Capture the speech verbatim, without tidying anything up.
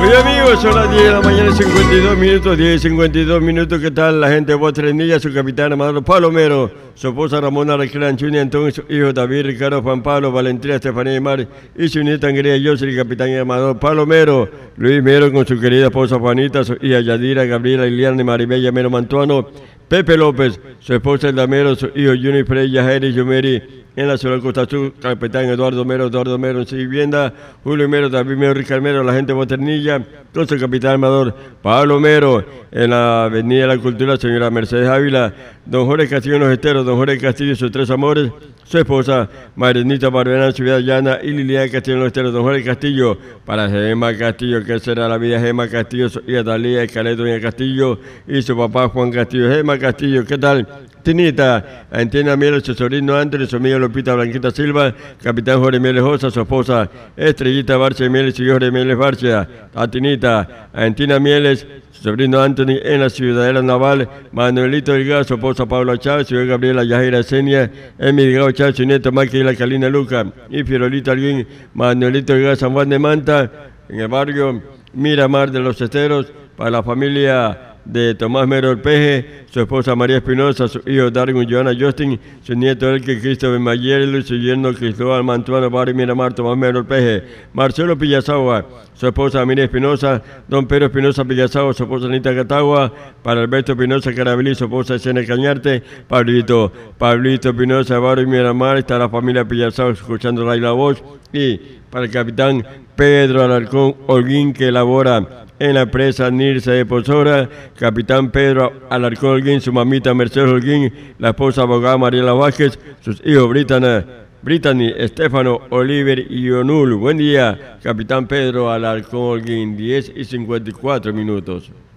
Oye amigos, son las diez de la mañana, cincuenta y dos minutos, diez y cincuenta y dos minutos. ¿Qué tal la gente de Botrenilla? Su capitán Amador Palomero, su esposa Ramona Reclan, Chunia Antón, su hijo David Ricardo Juan Pablo, Valentina Estefanía Mar y su nieta Angría Yossi, el capitán Amador Palomero, Luis Mero con su querida esposa Juanita, su hija Yadira, Gabriela, Iliana y Maribella Mero Mantuano, Pepe López, su esposa Elda Mero, su hijo Juni Freya, Jerry Yumeri, en la ciudad de Costa Azul, capitán Eduardo Mero, Eduardo Mero en su vivienda, Julio Mero, David Mero, Ricardo Mero, la gente de Boternilla, con su capitán Amador Pablo Mero, en la avenida de la Cultura, señora Mercedes Ávila, don Jorge Castillo en los Esteros, don Jorge Castillo y sus tres amores, su esposa Marenita Barberán, su vida llana, y Liliana Castillo en los Esteros, don Jorge Castillo, para Gema Castillo, que será la vida Gema Castillo, su hija Dalía Escaleta, doña Castillo, y su papá Juan Castillo. Gema Castillo, ¿qué tal? Tinita, Antina Mieles, su sobrino Antonio, su amiga Lupita Blanquita Silva, capitán Jorge Mieles Josa, su esposa Estrellita Barcia Mieles y Jorge Mieles Barcia, a Tinita, Antina Mieles, su sobrino Anthony en la Ciudadela Naval, Manuelito Delgado, su esposa Paula Chávez, su hija Gabriela Yajaira Senia, Emi Delgado Chávez, su nieto Maquila Calina Luca, y Fiorolita Alguín, Manuelito Delgado San Juan de Manta, en el barrio Miramar de los Esteros, para la familia de Tomás Mero El Peje, su esposa María Espinosa, su hijo Darwin Joana Justin, su nieto Elke Cristóbal Mayelo y su yerno Cristóbal Mantuano Barrio Miramar, Tomás Mero El Peje, Marcelo Pillazagua, su esposa María Espinosa, don Pedro Espinosa Pillazagua, su esposa Anita Catagua, para Alberto Espinosa Carabelí, su esposa Escena Cañarte, Pablito, Pablito Espinosa Barrio Miramar, está la familia Pillazagua escuchando la, la voz, y para el capitán Pedro Alarcón Holguín, que elabora en la empresa Nirsa de Pozora, capitán Pedro Alarcón Holguín, su mamita Mercedes Holguín, la esposa abogada Mariela Vázquez, sus hijos Brittany, Brittany, Estefano, Oliver y Onul. Buen día, capitán Pedro Alarcón Holguín, diez y cincuenta y cuatro minutos.